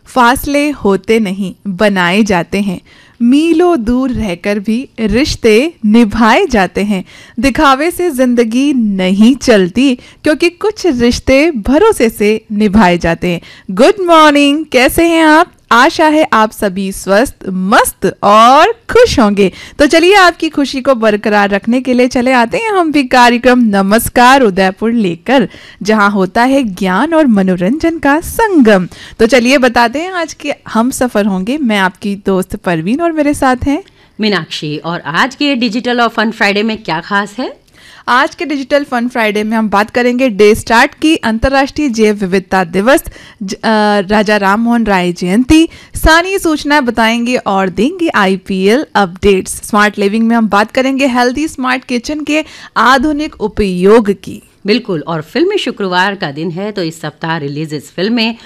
फासले होते नहीं, बनाए जाते हैं। मीलों दूर रहकर भी रिश्ते निभाए जाते हैं। दिखावे से जिंदगी नहीं चलती, क्योंकि कुछ रिश्ते भरोसे से निभाए जाते हैं। गुड मॉर्निंग, कैसे हैं आप? आशा है आप सभी स्वस्थ, मस्त और खुश होंगे। तो चलिए आपकी खुशी को बरकरार रखने के लिए चले आते हैं हम भी कार्यक्रम नमस्कार उदयपुर लेकर, जहां होता है ज्ञान और मनोरंजन का संगम। तो चलिए बताते हैं आज के हम सफर होंगे। मैं आपकी दोस्त परवीन और मेरे साथ हैं मीनाक्षी। और आज के डिजिटल और फन फ्राइडे में क्या खास है? आज के डिजिटल फन फ्राइडे में हम बात करेंगे डे स्टार्ट की, अंतर्राष्ट्रीय जैव विविधता दिवस, राजा राम मोहन राय जयंती, स्थानीय सूचना बताएंगे और देंगे आईपीएल अपडेट्स। स्मार्ट लिविंग में हम बात करेंगे हेल्दी स्मार्ट किचन के आधुनिक उपयोग की। बिल्कुल। और फिल्मी शुक्रवार का दिन है, तो इस सप्ताह रिलीज इस फिल्म में